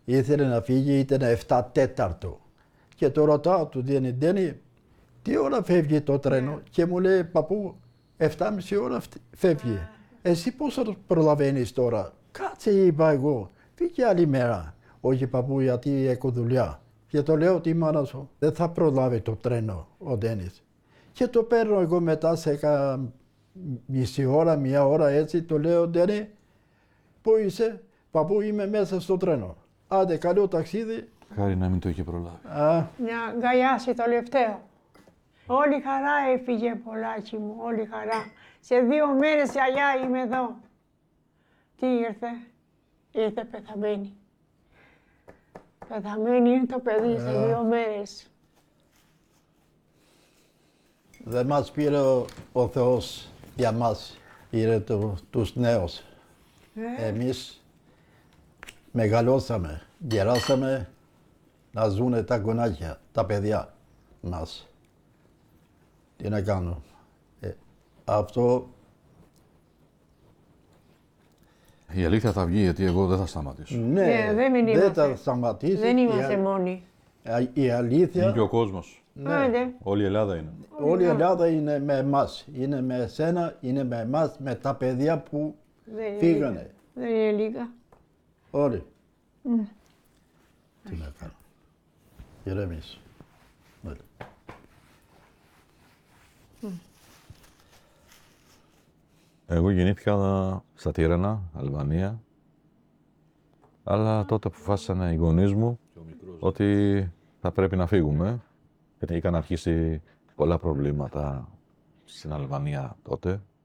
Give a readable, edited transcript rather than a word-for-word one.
ήθελε να φύγει, ήταν 7 τέταρτο. Και το ρωτάω του Ντένι, τι ώρα φεύγει το τρένο? Και μου λέει, παππού, 7,5 ώρα φεύγει. Εσύ πώς θα το προλαβαίνεις τώρα? Κάτσε, είπα εγώ, φύγει άλλη μέρα. Όχι παππού, γιατί έχω δουλειά. Και το λέω τη μάνα σου, δεν θα προλάβει το τρένο ο Ντένις. Και το παίρνω εγώ μετά σε μισή ώρα, μία ώρα έτσι, το λέω, Ντένι, πού είσαι? Παππού, είμαι μέσα στο τρένο. Άντε, καλό ταξίδι. Χάρη να μην το είχε προλάβει. Μια αγκαλιάση το τελευταίο. Όλη χαρά έφυγε, Πολάκη μου, όλη χαρά. Σε 2 μέρες, γιαγιά, είμαι εδώ. Τι ήρθε? Ήρθε πεθαμένη. Πεθαμένη είναι το παιδί σε 2 μέρες. Δεν μας πήρε ο Θεός για μας, πήρε τους νέους. Εμείς μεγαλώσαμε, γεράσαμε να ζουνε τα γονάτια, τα παιδιά μας. Τι να κάνω. Αυτό... Η αλήθεια θα βγει, γιατί εγώ δεν θα σταματήσω. Ναι, δεν θα σταματήσει. Δεν είμαστε μόνοι. Η αλήθεια... Είναι και ο κόσμος. Ναι. Όλη η Ελλάδα είναι. Όλη η Ελλάδα είναι με εμάς. Είναι με εσένα, είναι με εμάς, με τα παιδιά που φύγανε. Δεν είναι λίγα. Όλοι. Τι να κάνω. Ηρέμησε. Εγώ γεννήθηκα στα Τύρανα, Αλβανία. Αλλά τότε αποφάσισαν οι γονείς μου ότι θα πρέπει να φύγουμε. Γιατί είχαν αρχίσει πολλά προβλήματα στην Αλβανία τότε.